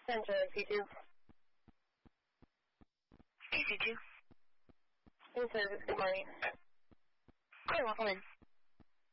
Center, C2. C2. In service, good morning. Hi, Lachlan.